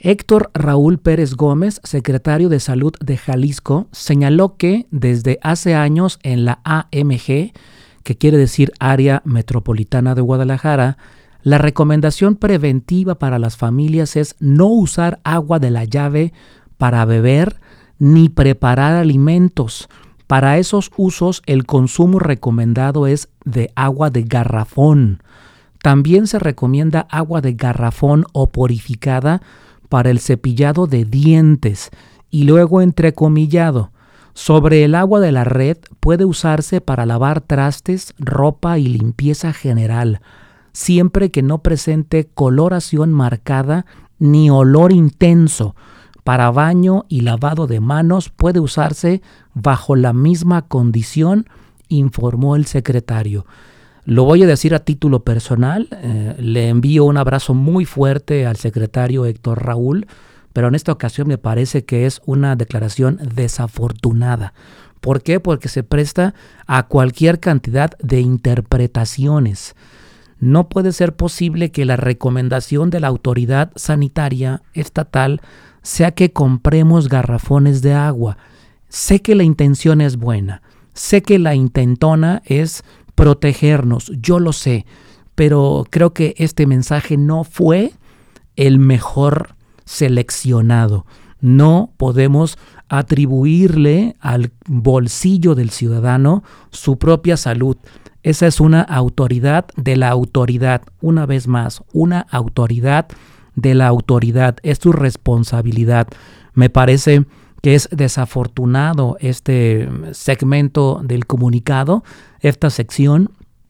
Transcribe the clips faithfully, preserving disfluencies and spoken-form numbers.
Héctor Raúl Pérez Gómez, secretario de Salud de Jalisco, señaló que desde hace años en la A M G, que quiere decir Área Metropolitana de Guadalajara, la recomendación preventiva para las familias es no usar agua de la llave para beber ni preparar alimentos. Para esos usos, el consumo recomendado es de agua de garrafón. También se recomienda agua de garrafón o purificada para el cepillado de dientes y luego entrecomillado. Sobre el agua de la red puede usarse para lavar trastes, ropa y limpieza general, siempre que no presente coloración marcada ni olor intenso. Para baño y lavado de manos puede usarse bajo la misma condición, informó el secretario. Lo voy a decir a título personal, eh, le envío un abrazo muy fuerte al secretario Héctor Raúl, pero en esta ocasión me parece que es una declaración desafortunada. ¿Por qué? Porque se presta a cualquier cantidad de interpretaciones. No puede ser posible que la recomendación de la autoridad sanitaria estatal sea que compremos garrafones de agua. Sé que la intención es buena, sé que la intentona es protegernos, yo lo sé, pero creo que este mensaje no fue el mejor seleccionado. No podemos atribuirle al bolsillo del ciudadano su propia salud. Esa es una autoridad de la autoridad, una vez más, una autoridad de la autoridad, es tu responsabilidad. Me parece que es desafortunado este segmento del comunicado, esta sección,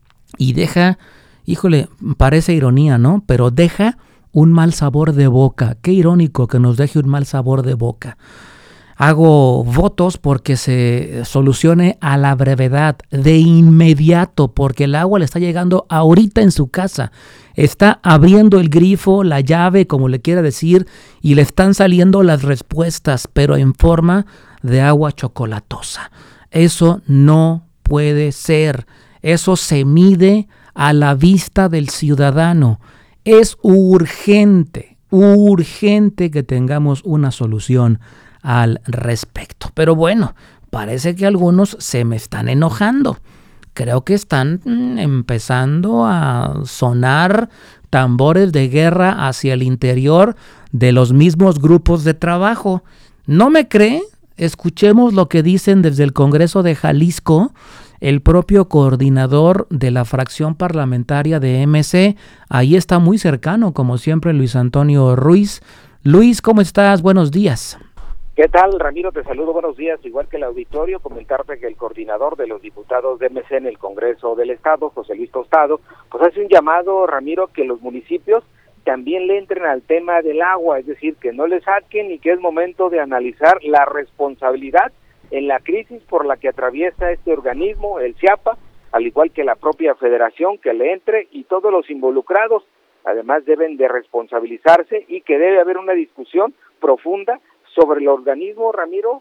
y deja, híjole, parece ironía, ¿no? Pero deja un mal sabor de boca. Qué irónico que nos deje un mal sabor de boca. Hago votos porque se solucione a la brevedad, de inmediato, porque el agua le está llegando ahorita en su casa. Está abriendo el grifo, la llave, como le quiera decir, y le están saliendo las respuestas, pero en forma de agua chocolatosa. Eso no puede ser. Eso se mide a la vista del ciudadano. Es urgente, urgente que tengamos una solución al respecto. Pero bueno, parece que algunos se me están enojando. Creo que están mm, empezando a sonar tambores de guerra hacia el interior de los mismos grupos de trabajo. ¿No me cree? Escuchemos lo que dicen desde el Congreso de Jalisco el propio coordinador de la fracción parlamentaria de M C. Ahí está muy cercano, como siempre, Luis Antonio Ruiz. Luis, ¿cómo estás? Buenos días. ¿Qué tal, Ramiro? Te saludo, buenos días. Igual que el auditorio, comentarte que el coordinador de los diputados de M C en el Congreso del Estado, José Luis Tostado, pues hace un llamado, Ramiro, que los municipios también le entren al tema del agua, es decir, que no le saquen y que es momento de analizar la responsabilidad en la crisis por la que atraviesa este organismo, el CIAPA, al igual que la propia federación, que le entre, y todos los involucrados, además deben de responsabilizarse y que debe haber una discusión profunda sobre el organismo. Ramiro,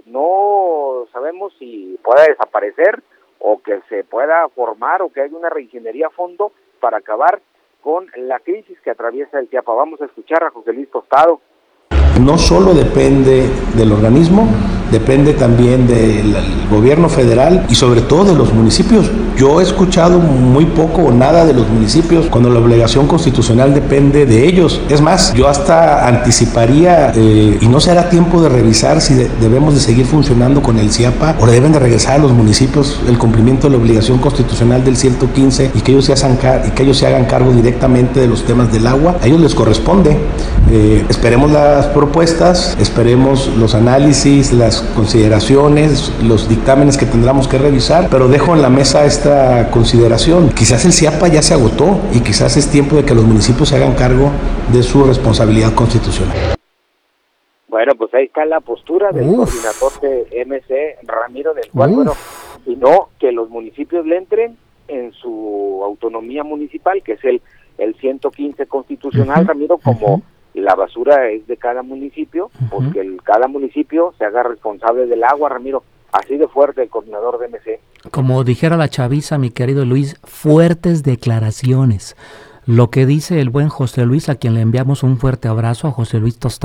no sabemos si pueda desaparecer o que se pueda formar o que haya una reingeniería a fondo para acabar con la crisis que atraviesa el CIAPA. Vamos a escuchar a José Luis Tostado. No solo depende del organismo, depende también del gobierno federal y sobre todo de los municipios. Yo he escuchado muy poco o nada de los municipios cuando la obligación constitucional depende de ellos. Es más, yo hasta anticiparía, eh, y no será tiempo de revisar si de, debemos de seguir funcionando con el CIAPA o deben de regresar a los municipios el cumplimiento de la obligación constitucional del ciento quince y que ellos se hagan, car- y que ellos se hagan cargo directamente de los temas del agua. A ellos les corresponde. Eh, esperemos las propuestas, esperemos los análisis, las consideraciones, los dictámenes que tendremos que revisar, pero dejo en la mesa esta consideración. Quizás el CIAPA ya se agotó y quizás es tiempo de que los municipios se hagan cargo de su responsabilidad constitucional. Bueno, pues ahí está la postura del Uf. coordinador de M C, Ramiro, del cual, Uf. bueno, y no que los municipios le entren en su autonomía municipal, que es el, el ciento quince constitucional, uh-huh. Ramiro, como uh-huh. la basura es de cada municipio, uh-huh. porque el, cada municipio se haga responsable del agua, Ramiro. Así de fuerte el coordinador de M C. Como dijera la chaviza, mi querido Luis, fuertes declaraciones. Lo que dice el buen José Luis, a quien le enviamos un fuerte abrazo, a José Luis Tostado.